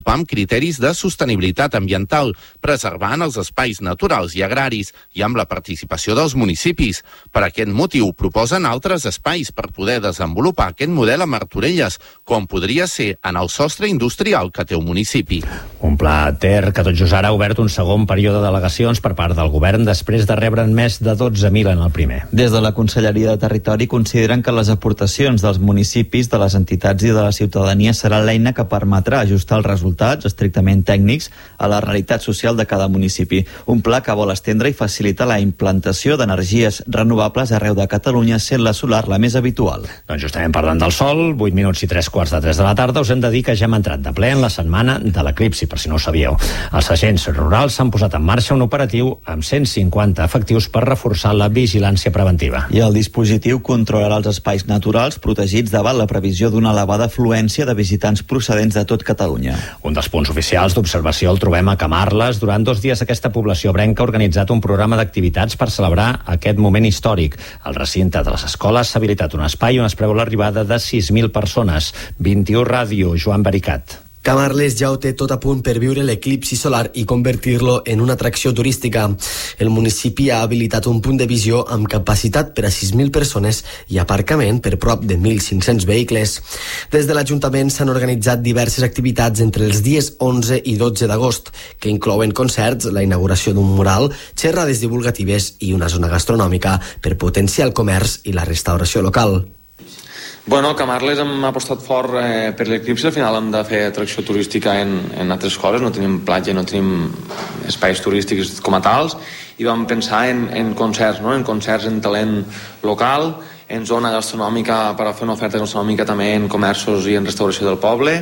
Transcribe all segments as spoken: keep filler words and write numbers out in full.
amb criteris de sostenibilitat ambiental, preservant els espais naturals i agraris i amb la participació dels municipis. Per aquest motiu, proposen altres espais per poder desenvolupar aquest model a Martorelles, com podria ser en el sostre industrial que té un municipi. Un pla T E R que tot just ara ha obert un segon període d'al·legacions per part del govern després de rebre'n més de dotze mil en el primer. Des de la Conselleria de Territori consideren que les aportacions dels municipis, de les entitats i de la ciutadania serà l'eina que permetrà ajustar els resultats estrictament tècnics a la realitat social de cada municipi. Un pla que vol estendre i facilitar la implantació d'energies renovables arreu de Catalunya, sent la solar la més habitual. Doncs justament parlant del sol, vuit minuts i tres quarts de tres de la tarda, us hem de dir que ja hem entrat de ple en la setmana de l'eclipsi, per si no ho sabíeu. Els agents rurals s'han posat en marxa un operatiu amb cent cinquanta efectius per reforçar la vigilància preventiva. I el dispositiu controlarà els espais naturals protegits davant la previsió d'una elevada afluència de visitants procedents de tot Catalunya. Un dels punts oficials d'observació el trobem a Camarles. Durant dos dies aquesta població ebrenca ha organitzat un programa d'activitats per celebrar aquest moment històric. Al recinte de les escoles s'ha habilitat un espai on es preveu l'arribada de sis mil persones. vint-i-u Ràdio, Joan Baricat. Camarles ja ho té tot a punt per viure l'eclipsi solar i convertir-lo en una atracció turística. El municipi ha habilitat un punt de visió amb capacitat per a sis mil persones i aparcament per prop de mil cinc-cents vehicles. Des de l'Ajuntament s'han organitzat diverses activitats entre els dies onze i dotze d'agost, que inclouen concerts, la inauguració d'un mural, xerrades divulgatives i una zona gastronòmica per potenciar el comerç i la restauració local. Bueno, Camarles hem apostat fort eh, per l'eclipsi. Al final hem de fer atracció turística en, en altres coses. No tenim platja, no tenim espais turístics com a tals, i vam pensar en, en concerts, no? en concerts en talent local, en zona gastronòmica per a fer una oferta gastronòmica també en comerços i en restauració del poble,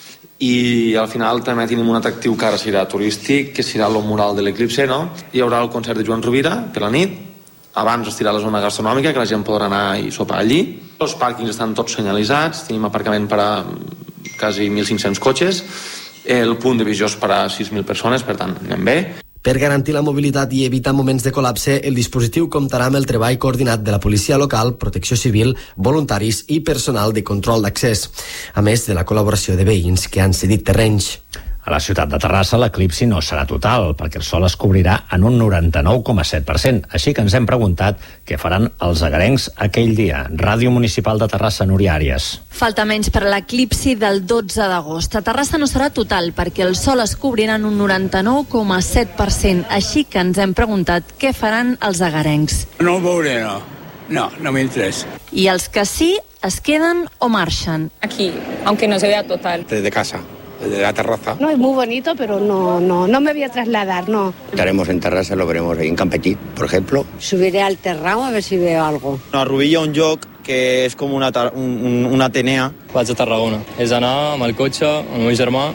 i al final també tenim un atractiu que ara serà turístic, que serà el mural de l'eclipse, no? Hi haurà el concert de Joan Rovira per la nit, abans estirà la zona gastronòmica, que la gent podrà anar i sopar allí. Els pàrquings estan tots senyalitzats, tenim aparcament per a quasi mil cinc-cents cotxes, el punt de visió és per a sis mil persones, per tant, anem bé. Per garantir la mobilitat i evitar moments de col·lapse, el dispositiu comptarà amb el treball coordinat de la policia local, protecció civil, voluntaris i personal de control d'accés, a més de la col·laboració de veïns que han cedit terrenys. A la ciutat de Terrassa l'eclipsi no serà total, perquè el sol es cobrirà en un noranta-nou coma set per cent. Així que ens hem preguntat què faran els agarencs aquell dia. Ràdio Municipal de Terrassa, Núria Àries. Falta menys per a l'eclipsi del dotze d'agost. A Terrassa no serà total, perquè el sol es cobrirà en un noranta-nou coma set per cent. Així que ens hem preguntat què faran els agarencs. No ho veuré, no. No, no m'interessa. I els que sí, es queden o marxen? Aquí, aunque no se vea total. Desde casa. De la terraza. No, es muy bonito, pero no, no, no me voy a trasladar, no. Estaremos en Terrassa, lo veremos ahí en Campetit, por ejemplo. Subiré al terrao a ver si veo algo. A Rubí hi ha un lloc que és com una, un, una Atenea. Vaig a Tarragona. És anar amb el cotxe, amb el meu germà,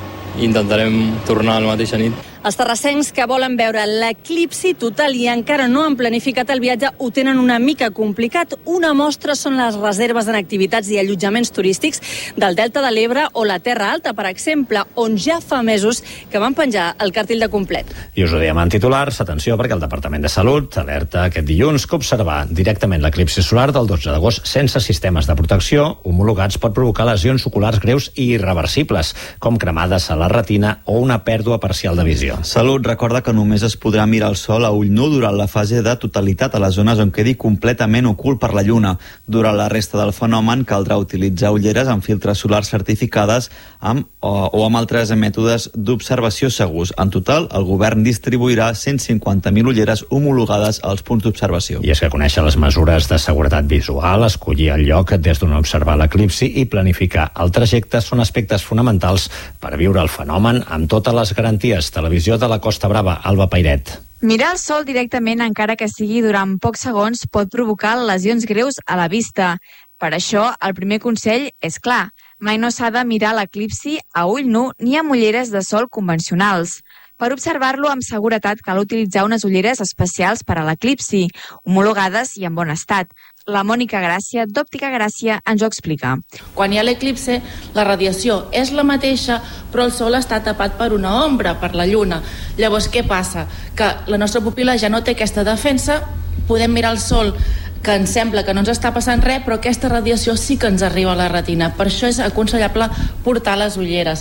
i intentarem tornar la mateixa nit. Els terrassencs que volen veure l'eclipsi total i encara no han planificat el viatge ho tenen una mica complicat. Una mostra són les reserves en activitats i allotjaments turístics del Delta de l'Ebre o la Terra Alta, per exemple, on ja fa mesos que van penjar el cartell de complet. I us ho dèiem en titulars, atenció, perquè el Departament de Salut alerta aquest dilluns que observar directament l'eclipsi solar del dotze d'agost sense sistemes de protecció homologats pot provocar lesions oculars greus i irreversibles, com cremades a la retina o una pèrdua parcial de visió. Salut recorda que només es podrà mirar el sol a ull nu durant la fase de totalitat a les zones on quedi completament ocult per la lluna. Durant la resta del fenomen caldrà utilitzar ulleres amb filtres solars certificades amb, o, o amb altres mètodes d'observació segurs. En total, el govern distribuirà cent cinquanta mil ulleres homologades als punts d'observació. I és que conèixer les mesures de seguretat visual, escollir el lloc des d'on observar l'eclipsi i planificar el trajecte són aspectes fonamentals per viure el fenomen amb totes les garanties. Televisió de la Costa Brava, Alba Pairet. Mirar el sol directament, encara que sigui durant pocs segons, pot provocar lesions greus a la vista. Per això, el primer consell és clar. Mai no s'ha de mirar l'eclipsi a ull nu ni amb ulleres de sol convencionals. Per observar-lo amb seguretat cal utilitzar unes ulleres especials per a l'eclipsi, homologades i en bon estat. La Mònica Gràcia, d'Òptica Gràcia, ens ho explica. Quan hi ha l'eclipse, la radiació és la mateixa, però el sol està tapat per una ombra, per la lluna. Llavors, què passa? Que la nostra pupil·la ja no té aquesta defensa, podem mirar el sol que ens sembla que no ens està passant res, però aquesta radiació sí que ens arriba a la retina. Per això és aconsellable portar les ulleres.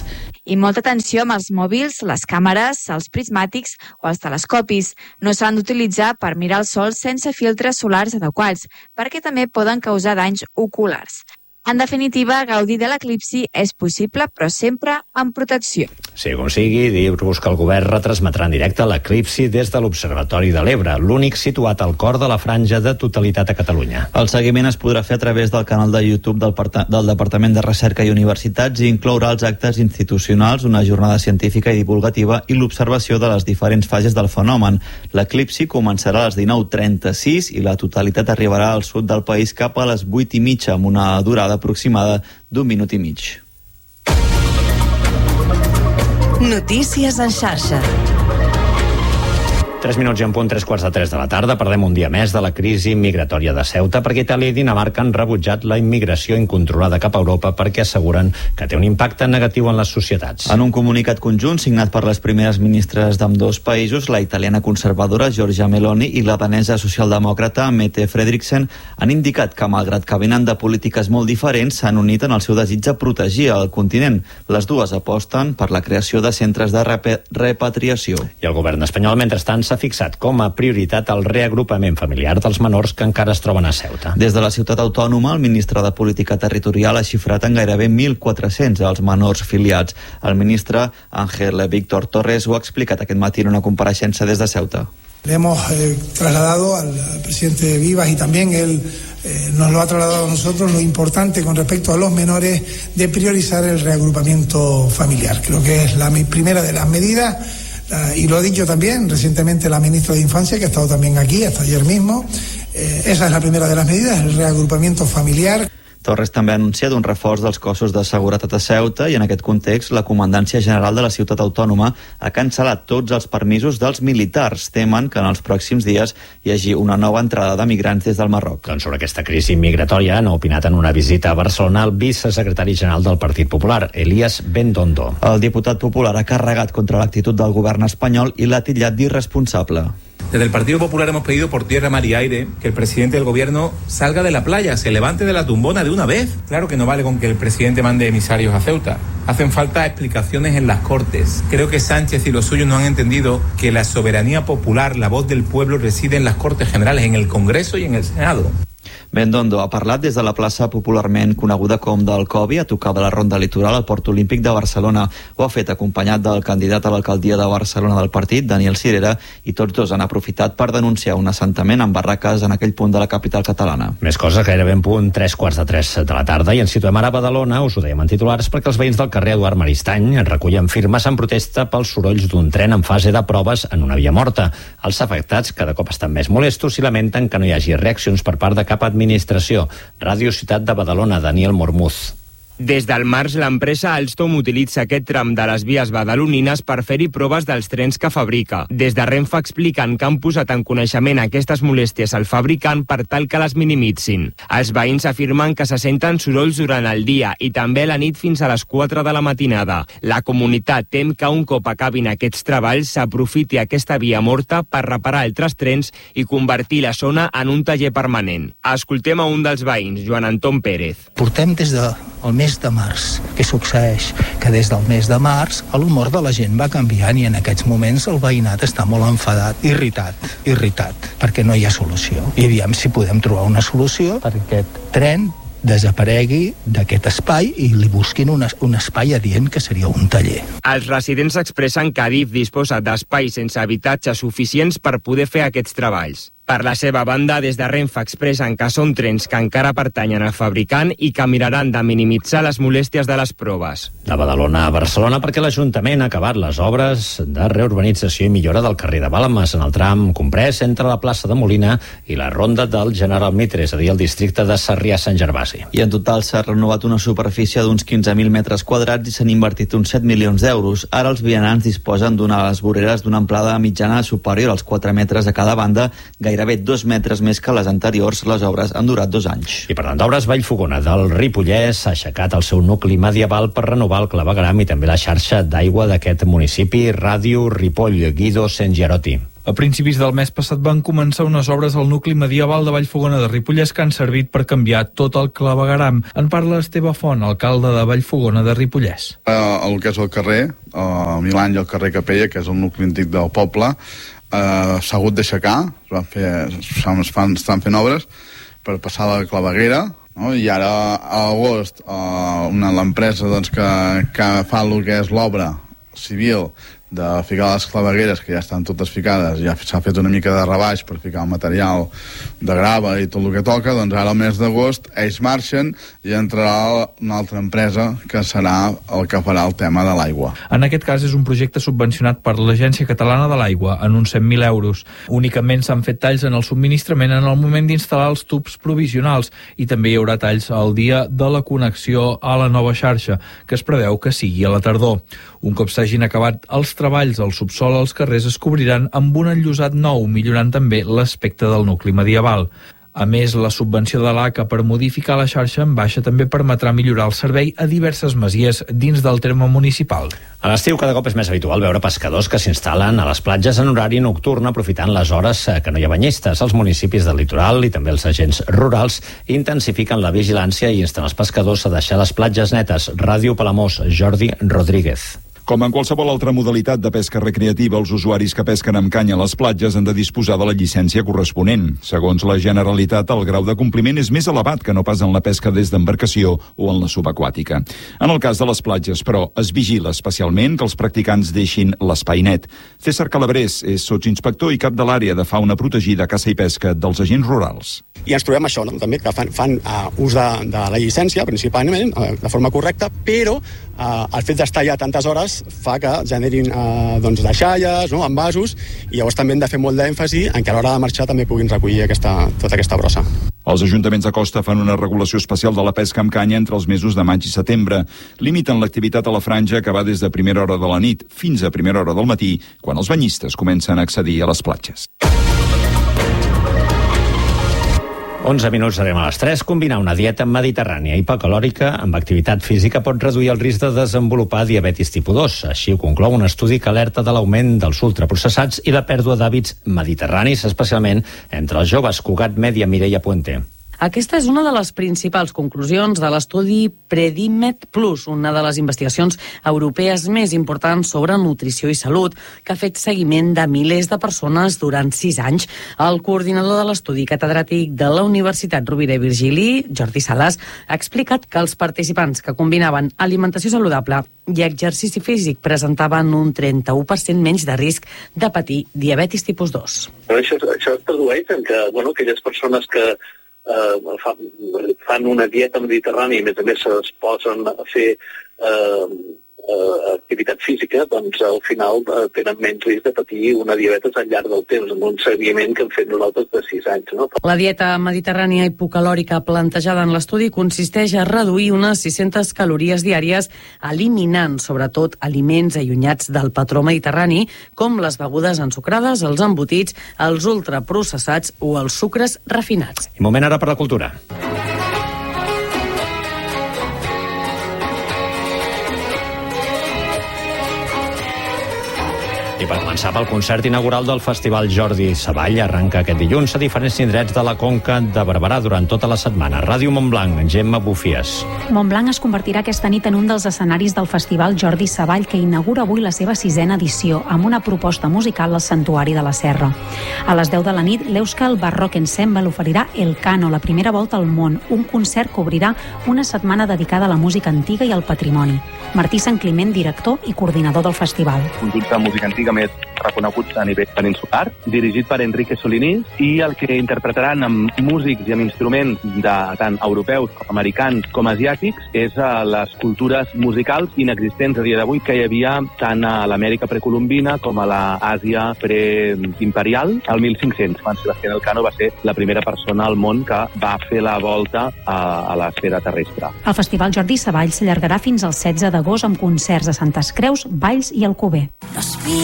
I molta atenció amb els mòbils, les càmeres, els prismàtics o els telescopis. No s'han d'utilitzar per mirar el sol sense filtres solars adequats, perquè també poden causar danys oculars. En definitiva, gaudir de l'eclipsi és possible, però sempre amb protecció. Sí, com sigui, dir-vos que el govern retransmetrà en directe l'eclipsi des de l'Observatori de l'Ebre, l'únic situat al cor de la franja de totalitat a Catalunya. El seguiment es podrà fer a través del canal de YouTube del, del Departament de Recerca i Universitats i inclourà els actes institucionals, una jornada científica i divulgativa i l'observació de les diferents fases del fenomen. L'eclipsi començarà a les dinou trenta-sis i la totalitat arribarà al sud del país cap a les vuit i mitja, amb una durada aproximada d'un minut i mig. Notícies en xarxa. Tres minuts i en punt, tres quarts de tres de la tarda. Parlem un dia més de la crisi migratòria de Ceuta, perquè Itàlia i Dinamarca han rebutjat la immigració incontrolada cap a Europa perquè asseguren que té un impacte negatiu en les societats. En un comunicat conjunt signat per les primeres ministres d'ambdós països, la italiana conservadora Giorgia Meloni i la danesa socialdemòcrata Mette Frederiksen han indicat que, malgrat que venen de polítiques molt diferents, s'han unit en el seu desig de protegir el continent. Les dues aposten per la creació de centres de rep- repatriació. I el govern espanyol, mentrestant, s'ha fixat com a prioritat el reagrupament familiar dels menors que encara es troben a Ceuta. Des de la ciutat autònoma, el ministre de Política Territorial ha xifrat en gairebé mil quatre-cents els menors filiats. El ministre Ángel Víctor Torres ho ha explicat aquest matí en una compareixença des de Ceuta. Le hemos eh, trasladado al, al presidente Vivas y también él eh, nos lo ha trasladado a nosotros lo importante con respecto a los menores de priorizar el reagrupamiento familiar. Creo que es la primera de las medidas. Uh, y lo ha dicho también recientemente la ministra de Infancia, que ha estado también aquí hasta ayer mismo. Eh, esa es la primera de las medidas, el reagrupamiento familiar. Torres també ha anunciat un reforç dels cossos de seguretat a Ceuta i en aquest context la Comandància General de la Ciutat Autònoma ha cancel·lat tots els permisos dels militars. Temen que en els pròxims dies hi hagi una nova entrada de migrants des del Marroc. Doncs sobre aquesta crisi migratòria han opinat en una visita a Barcelona el vicesecretari general del Partit Popular, Elías Bendondo. El diputat popular ha carregat contra l'actitud del govern espanyol i l'ha titllat d'irresponsable. Desde el Partido Popular hemos pedido por tierra, mar y aire que el presidente del gobierno salga de la playa, se levante de la tumbona de una vez. Claro que no vale con que el presidente mande emisarios a Ceuta. Hacen falta explicaciones en las Cortes. Creo que Sánchez y los suyos no han entendido que la soberanía popular, la voz del pueblo, reside en las Cortes Generales, en el Congreso y en el Senado. Bendondo ha parlat des de la plaça popularment coneguda com del Covi, a tocar de la Ronda Litoral al Port Olímpic de Barcelona. Ho ha fet acompanyat del candidat a l'alcaldia de Barcelona del partit, Daniel Sirera, i tots dos han aprofitat per denunciar un assentament amb barraques en aquell punt de la capital catalana. Més coses, gairebé en punt, tres quarts de tres de la tarda, i ens situem ara a Badalona, us ho dèiem en titulars, perquè els veïns del carrer Eduard Maristany recullen firmes en protesta pels sorolls d'un tren en fase de proves en una via morta. Els afectats cada cop estan més molestos i lamenten que no hi hagi reaccions per part de cap administració. Ràdio Ciutat de Badalona, Daniel Mormuz. Des del març, l'empresa Alstom utilitza aquest tram de les vies badalonines per fer-hi proves dels trens que fabrica. Des de Renfe expliquen que han posat en coneixement aquestes molèsties al fabricant per tal que les minimitzin. Els veïns afirmen que se senten sorolls durant el dia i també a la nit fins a les quatre de la matinada. La comunitat tem que un cop acabin aquests treballs s'aprofiti aquesta via morta per reparar altres trens i convertir la zona en un taller permanent. Escoltem a un dels veïns, Joan Anton Pérez. Portem des de el mes de març. Què succeeix? Que des del mes de març l'humor de la gent va canviant i en aquests moments el veïnat està molt enfadat, irritat, irritat, perquè no hi ha solució. I aviam si podem trobar una solució perquè aquest tren desaparegui d'aquest espai i li busquin un, un espai adient que seria un taller. Els residents expressen que Adif disposa d'espais sense habitatges suficients per poder fer aquests treballs. Per la seva banda, des de Renfe expressen que són trens que encara pertanyen al fabricant i que miraran de minimitzar les molèsties de les proves. De Badalona a Barcelona, perquè l'Ajuntament ha acabat les obres de reurbanització i millora del carrer de Balmes en el tram comprès entre la plaça de Molina i la ronda del General Mitre, és a dir, el districte de Sarrià-Sant Gervasi. I en total s'ha renovat una superfície d'uns quinze mil metres quadrats i s'han invertit uns set milions d'euros. Ara els vianants disposen d'unes voreres d'una amplada mitjana superior als quatre metres a cada banda, gairebé dos metres més que les anteriors. Les obres han durat dos anys. I parlant d'obres, Vallfogona del Ripollès ha aixecat el seu nucli medieval per renovar el clavegram i també la xarxa d'aigua d'aquest municipi. Ràdio Ripoll, Guido Sengiarotti. A principis del mes passat van començar unes obres al nucli medieval de Vallfogona de Ripollès que han servit per canviar tot el clavegueram. En parla Esteve Font, alcalde de Vallfogona de Ripollès. Uh, el que és el carrer, uh, Milà i el carrer Capella, que és el nucli antic del poble, uh, s'ha hagut d'aixecar, estan fent obres per passar la claveguera, no? I ara a l'agost uh, l'empresa doncs, que, que fa el que és l'obra civil de ficar les clavegueres, que ja estan totes ficades, ja s'ha fet una mica de rebaix per ficar el material de grava i tot el que toca, doncs ara al mes d'agost ells marxen i entrarà una altra empresa que serà el que farà el tema de l'aigua. En aquest cas és un projecte subvencionat per l'Agència Catalana de l'Aigua en uns cent mil euros. Únicament s'han fet talls en el subministrament en el moment d'instal·lar els tubs provisionals i també hi haurà talls al dia de la connexió a la nova xarxa, que es preveu que sigui a la tardor. Un cop s'hagin acabat els treballs al subsol, els carrers es cobriran amb un enllosat nou, millorant també l'aspecte del nucli medieval. A més, la subvenció de l'A C A per modificar la xarxa en baixa també permetrà millorar el servei a diverses masies dins del terme municipal. A l'estiu cada cop és més habitual veure pescadors que s'instal·len a les platges en horari nocturn aprofitant les hores que no hi ha banyistes. Els municipis del litoral i també els agents rurals intensifiquen la vigilància i insten els pescadors a deixar les platges netes. Ràdio Palamós, Jordi Rodríguez. Com en qualsevol altra modalitat de pesca recreativa, els usuaris que pesquen amb canya a les platges han de disposar de la llicència corresponent. Segons la Generalitat, el grau de compliment és més elevat que no pas en la pesca des d'embarcació o en la subaquàtica. En el cas de les platges, però, es vigila especialment que els practicants deixin l'espai net. César Calabrés és sotsinspector i cap de l'àrea de fauna protegida, caça i pesca dels agents rurals. I ens trobem això, no? També que fan, fan uh, ús de, de la llicència, principalment, uh, de forma correcta, però uh, el fet d'estar allà tantes hores fa que generin uh, doncs, deixalles, no? Envasos, i llavors també hem de fer molt d'èmfasi en que a l'hora de marxar també puguin recollir aquesta, tota aquesta brossa. Els ajuntaments de costa fan una regulació especial de la pesca amb canya entre els mesos de maig i setembre. Limiten l'activitat a la franja que va des de primera hora de la nit fins a primera hora del matí, quan els banyistes comencen a accedir a les platges. onze minuts serem a les tres. Combinar una dieta mediterrània hipocalòrica amb activitat física pot reduir el risc de desenvolupar diabetis tipus dos. Així ho conclou un estudi que alerta de l'augment dels ultraprocessats i la pèrdua d'hàbits mediterranis, especialment entre els joves. Cugat Mèdia, Mireia Puente. Aquesta és una de les principals conclusions de l'estudi Predimed Plus, una de les investigacions europees més importants sobre nutrició i salut, que ha fet seguiment de milers de persones durant sis anys. El coordinador de l'estudi, catedràtic de la Universitat Rovira i Virgili, Jordi Sales, ha explicat que els participants que combinaven alimentació saludable i exercici físic presentaven un trenta-u per cent menys de risc de patir diabetis tipus dos. Això, això es tradueix en que, bueno, aquelles persones que Uh, fan, fan una dieta mediterrània i a més a més es posen a fer uh, uh, activitat física, doncs al final uh, tenen menys risc de patir una diabetes al llarg del temps, amb un seguiment que hem fet nosaltres de sis anys. No? La dieta mediterrània hipocalòrica plantejada en l'estudi consisteix a reduir unes sis-centes calories diàries, eliminant sobretot aliments allunyats del patró mediterrani, com les begudes ensucrades, els embotits, els ultraprocessats o els sucres refinats. I moment ara per la cultura. I per començar pel concert inaugural del Festival Jordi Savall, arrenca aquest dilluns a diferents indrets de la Conca de Barberà durant tota la setmana. Ràdio Montblanc, Gemma Bufies. Montblanc es convertirà aquesta nit en un dels escenaris del Festival Jordi Savall, que inaugura avui la seva sisena edició amb una proposta musical al Santuari de la Serra. A les deu de la nit, l'Euskal Barrock Ensemble oferirà El Cano, la primera volta al món, un concert que obrirà una setmana dedicada a la música antiga i al patrimoni. Martí Sant Climent, director i coordinador del festival. Un grup de música antiga més reconeguts a nivell peninsular, dirigit per Enrique Solinís, i el que interpretaran amb músics i amb instruments de tant europeus, com americans, com asiàtics, és uh, les cultures musicals inexistents a dia d'avui que hi havia tant a l'Amèrica precolombina com a l'Àsia preimperial al mil cinc-cents, quan Sebastián Elcano va ser la primera persona al món que va fer la volta a, a l'esfera terrestre. El Festival Jordi Savall s'allargarà fins al setze d'agost amb concerts a Santes Creus, Valls i Alcover.